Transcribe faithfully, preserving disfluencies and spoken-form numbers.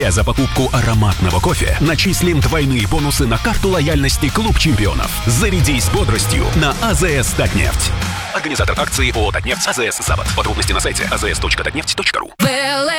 За покупку ароматного кофе начислим двойные бонусы на карту лояльности «Клуб чемпионов». Зарядись бодростью на АЗС «Татнефть». Организатор акции ООО «Татнефть», АЗС «Запад». Подробности на сайте а зэ эс точка татнефть точка ру.